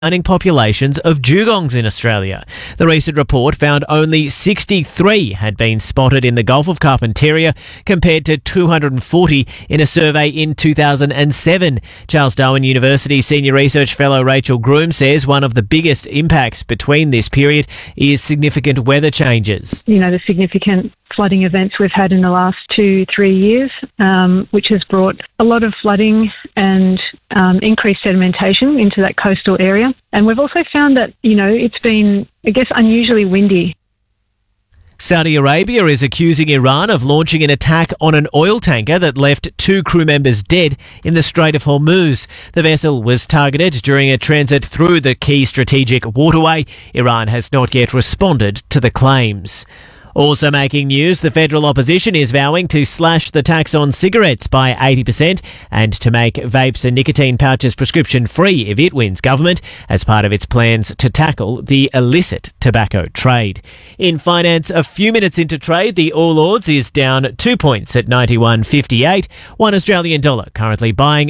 populations of dugongs in Australia. The recent report found only 63 had been spotted in the Gulf of Carpentaria compared to 240 in a survey in 2007. Charles Darwin University Senior Research Fellow Rachel Groom says one of the biggest impacts between this period is significant weather changes. The significant flooding events we've had in the last 2-3 years, which has brought a lot of flooding and increased sedimentation into that coastal area. And we've also found that, it's been, unusually windy. Saudi Arabia is accusing Iran of launching an attack on an oil tanker that left 2 crew members dead in the Strait of Hormuz. The vessel was targeted during a transit through the key strategic waterway. Iran has not yet responded to the claims. Also making news, the federal opposition is vowing to slash the tax on cigarettes by 80% and to make vapes and nicotine pouches prescription-free if it wins government as part of its plans to tackle the illicit tobacco trade. In finance, a few minutes into trade, the All Ords is down 2 points at 91.58. $1 Australian dollar currently buying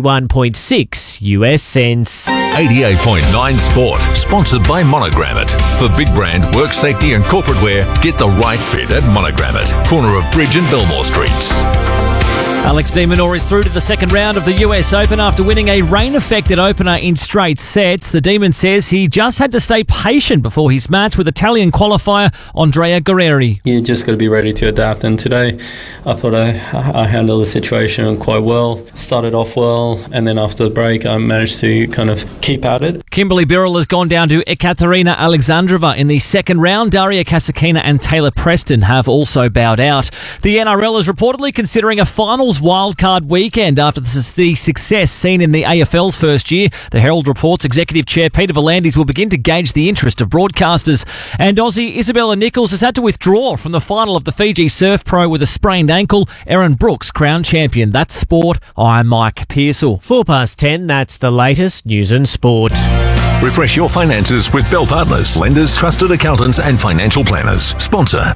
71.6 US cents. 88.9 Sport, sponsored by Monogram It. For big brand, work safety and corporate wear, get the right fit at Monogram It, corner of Bridge and Belmore Streets. Alex de Minaur is through to the second round of the US Open after winning a rain-affected opener in straight sets. The Demon says he just had to stay patient before his match with Italian qualifier Andrea Guerrieri. You just got to be ready to adapt, and today I thought I handled the situation quite well. Started off well, and then after the break I managed to kind of keep at it. Kimberly Birrell has gone down to Ekaterina Alexandrova in the second round. Daria Kasatkina and Taylor Preston have also bowed out. The NRL is reportedly considering a finals wildcard weekend after the success seen in the AFL's first year. The Herald reports Executive Chair Peter V'landys will begin to gauge the interest of broadcasters. And Aussie Isabella Nichols has had to withdraw from the final of the Fiji Surf Pro with a sprained ankle. Erin Brooks, crowned champion. That's sport. I'm Mike Pearsall. 10:04, that's the latest news and sport. Refresh your finances with Bell Partners, lenders, trusted accountants and financial planners. Sponsor.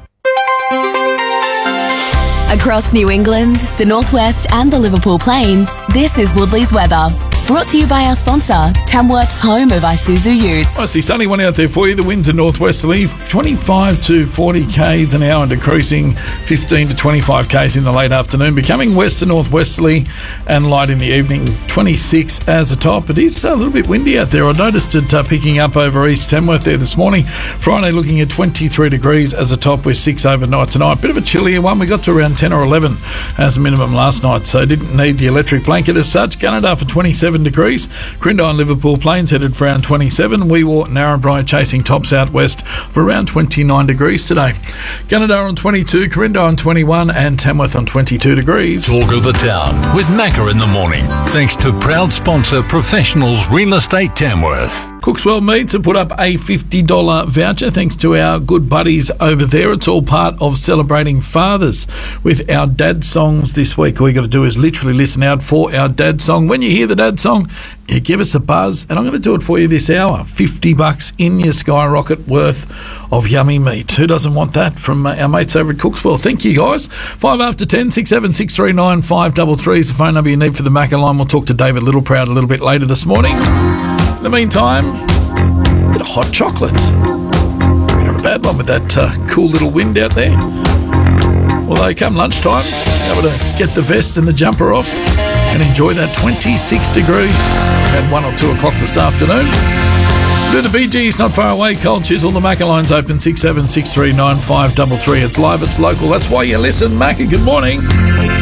Across New England, the Northwest and the Liverpool Plains, this is Woodley's weather. Brought to you by our sponsor, Tamworth's home of Isuzu Utes. I see sunny one out there for you. The winds are northwesterly, 25 to 40 k's an hour and decreasing 15 to 25 k's in the late afternoon, becoming west to northwesterly and light in the evening, 26 as a top. It is a little bit windy out there. I noticed it picking up over East Tamworth there this morning. Friday looking at 23 degrees as a top with 6 overnight tonight. Bit of a chillier one. We got to around 10 or 11 as a minimum last night, so didn't need the electric blanket as such. Gunnedah for 27 degrees. Crindai and Liverpool Plains headed for around 27. Weewar, Narrabri chasing tops out west for around 29 degrees today. Gunnedah on 22, Crindai on 21 and Tamworth on 22 degrees. Talk of the Town with Macca in the morning. Thanks to proud sponsor Professionals Real Estate Tamworth. Cookswell Meats have put up a $50 voucher thanks to our good buddies over there. It's all part of celebrating fathers with our dad songs this week. All you got to do is literally listen out for our dad song. When you hear the dad song, you give us a buzz, and I'm going to do it for you this hour. $50 in your skyrocket worth of yummy meat. Who doesn't want that from our mates over at Cookswell? Thank you, guys. 5 after 10, 676395 533 is the phone number you need for the Macca line. We'll talk to David Littleproud a little bit later this morning. In the meantime, a bit of hot chocolate. Not a bad one with that cool little wind out there. Although come lunchtime, you're able to get the vest and the jumper off and enjoy that 26 degrees at 1 or 2 o'clock this afternoon. Do the Bee Gees not far away. Cold Chisel, the Macca line's open 67639533. It's live, it's local. That's why you listen. Macca, good morning.